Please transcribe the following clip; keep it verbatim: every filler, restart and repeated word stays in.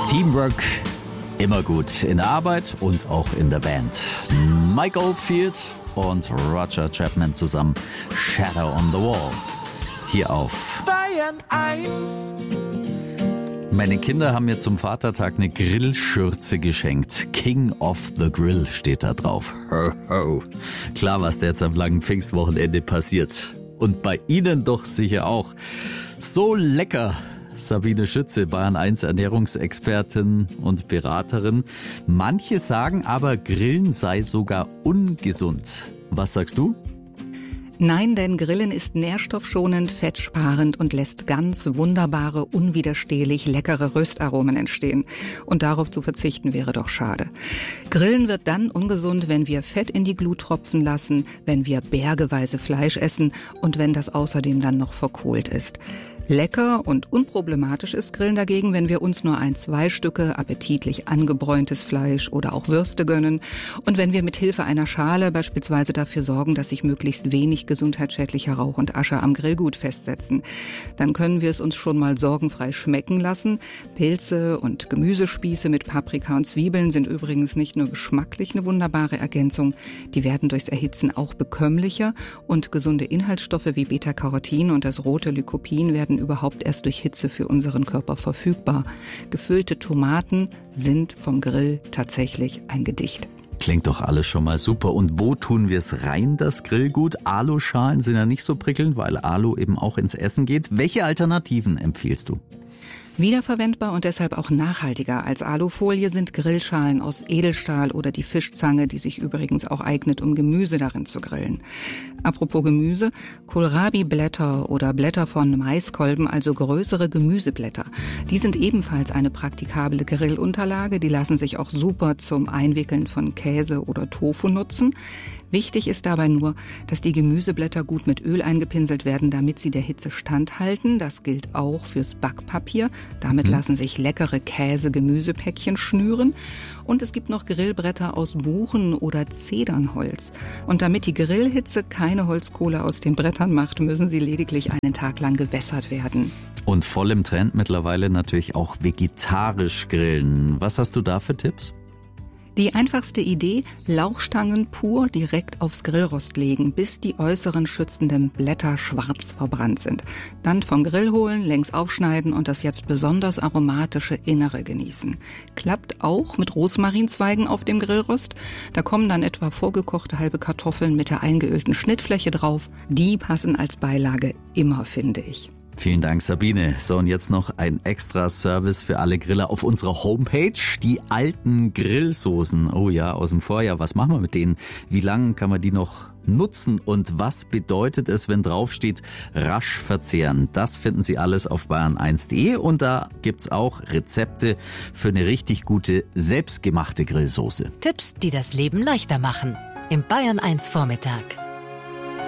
Teamwork immer gut in der Arbeit und auch in der Band. Mike Oldfield und Roger Chapman zusammen, Shadow on the Wall. Hier auf Bayern eins. Meine Kinder haben mir zum Vatertag eine Grillschürze geschenkt. King of the Grill steht da drauf. Ho, ho. Klar, was da jetzt am langen Pfingstwochenende passiert. Und bei Ihnen doch sicher auch. So lecker. Sabine Schütze, Bayern eins Ernährungsexpertin und Beraterin. Manche sagen aber, Grillen sei sogar ungesund. Was sagst du? Nein, denn Grillen ist nährstoffschonend, fettsparend und lässt ganz wunderbare, unwiderstehlich leckere Röstaromen entstehen. Und darauf zu verzichten wäre doch schade. Grillen wird dann ungesund, wenn wir Fett in die Glut tropfen lassen, wenn wir bergeweise Fleisch essen und wenn das außerdem dann noch verkohlt ist. Lecker und unproblematisch ist Grillen dagegen, wenn wir uns nur ein, zwei Stücke appetitlich angebräuntes Fleisch oder auch Würste gönnen und wenn wir mit Hilfe einer Schale beispielsweise dafür sorgen, dass sich möglichst wenig gesundheitsschädlicher Rauch und Asche am Grillgut festsetzen. Dann können wir es uns schon mal sorgenfrei schmecken lassen. Pilze und Gemüsespieße mit Paprika und Zwiebeln sind übrigens nicht nur geschmacklich eine wunderbare Ergänzung, die werden durchs Erhitzen auch bekömmlicher und gesunde Inhaltsstoffe wie Beta-Carotin und das rote Lycopin werden überhaupt erst durch Hitze für unseren Körper verfügbar. Gefüllte Tomaten sind vom Grill tatsächlich ein Gedicht. Klingt doch alles schon mal super. Und wo tun wir es rein, das Grillgut? Aluschalen sind ja nicht so prickelnd, weil Alu eben auch ins Essen geht. Welche Alternativen empfiehlst du? Wiederverwendbar und deshalb auch nachhaltiger als Alufolie sind Grillschalen aus Edelstahl oder die Fischzange, die sich übrigens auch eignet, um Gemüse darin zu grillen. Apropos Gemüse, Kohlrabi-Blätter oder Blätter von Maiskolben, also größere Gemüseblätter. Die sind ebenfalls eine praktikable Grillunterlage, die lassen sich auch super zum Einwickeln von Käse oder Tofu nutzen. Wichtig ist dabei nur, dass die Gemüseblätter gut mit Öl eingepinselt werden, damit sie der Hitze standhalten. Das gilt auch fürs Backpapier. Damit mhm. lassen sich leckere Käse-Gemüsepäckchen schnüren. Und es gibt noch Grillbretter aus Buchen- oder Zedernholz. Und damit die Grillhitze keine Holzkohle aus den Brettern macht, müssen sie lediglich einen Tag lang gewässert werden. Und voll im Trend mittlerweile natürlich auch vegetarisch grillen. Was hast du da für Tipps? Die einfachste Idee, Lauchstangen pur direkt aufs Grillrost legen, bis die äußeren schützenden Blätter schwarz verbrannt sind. Dann vom Grill holen, längs aufschneiden und das jetzt besonders aromatische Innere genießen. Klappt auch mit Rosmarinzweigen auf dem Grillrost. Da kommen dann etwa vorgekochte halbe Kartoffeln mit der eingeölten Schnittfläche drauf. Die passen als Beilage immer, finde ich. Vielen Dank, Sabine. So, und jetzt noch ein extra Service für alle Griller auf unserer Homepage. Die alten Grillsoßen. Oh ja, aus dem Vorjahr. Was machen wir mit denen? Wie lange kann man die noch nutzen? Und was bedeutet es, wenn draufsteht, rasch verzehren? Das finden Sie alles auf bayern eins punkt de. Und da gibt's auch Rezepte für eine richtig gute, selbstgemachte Grillsoße. Tipps, die das Leben leichter machen. Im Bayern eins Vormittag.